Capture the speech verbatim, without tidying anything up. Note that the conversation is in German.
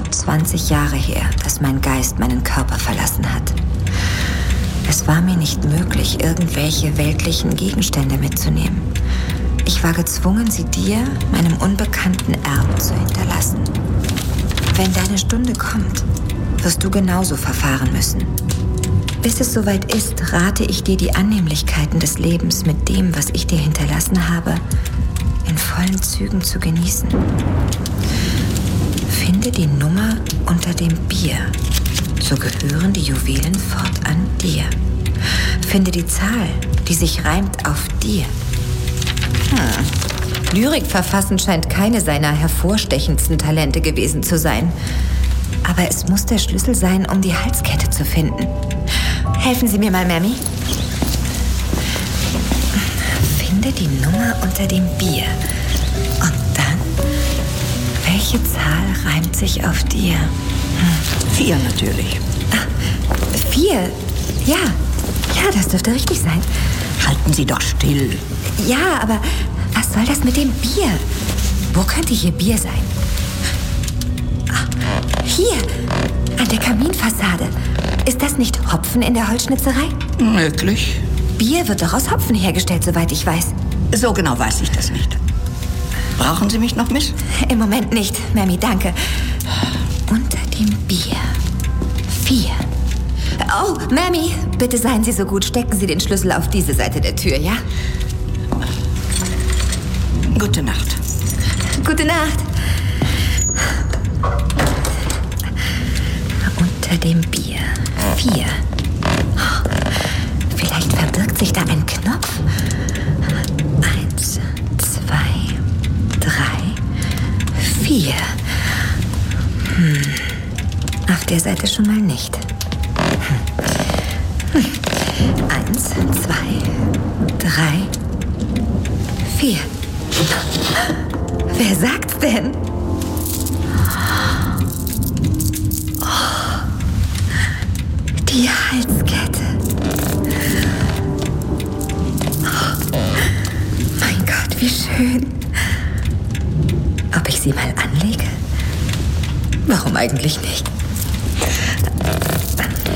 zwanzig Jahre her, dass mein Geist meinen Körper verlassen hat. Es war mir nicht möglich, irgendwelche weltlichen Gegenstände mitzunehmen. Ich war gezwungen, sie dir, meinem unbekannten Erben, zu hinterlassen. Wenn deine Stunde kommt, wirst du genauso verfahren müssen. Bis es soweit ist, rate ich dir, die Annehmlichkeiten des Lebens mit dem, was ich dir hinterlassen habe, in vollen Zügen zu genießen. Finde die Nummer unter dem Bier. So gehören die Juwelen fortan dir. Finde die Zahl, die sich reimt auf dir. Hm. Lyrik verfassen scheint keine seiner hervorstechendsten Talente gewesen zu sein. Aber es muss der Schlüssel sein, um die Halskette zu finden. Helfen Sie mir mal, Mammy. Finde die Nummer unter dem Bier. Und dann, welche Zahl reimt sich auf dir? Hm. Vier natürlich. Ah, vier? Ja. Ja, das dürfte richtig sein. Halten Sie doch still. Ja, aber was soll das mit dem Bier? Wo könnte hier Bier sein? Ah, hier, an der Kaminfassade. Ist das nicht Hopfen in der Holzschnitzerei? Möglich. Bier wird doch aus Hopfen hergestellt, soweit ich weiß. So genau weiß ich das nicht. Brauchen Sie mich noch, Miss? Im Moment nicht, Mammy, danke. Unter dem Bier. Vier. Oh, Mammy, bitte seien Sie so gut, stecken Sie den Schlüssel auf diese Seite der Tür, ja? Gute Nacht. Gute Nacht. Unter dem Bier. Vier. Vielleicht verbirgt sich da ein Knopf. Eins, zwei, drei, vier. Hm. Auf der Seite schon mal nicht. Hm. Eins, zwei, drei, vier. Wer sagt's denn? Oh, die Halskette. Oh, mein Gott, wie schön. Ob ich sie mal anlege? Warum eigentlich nicht?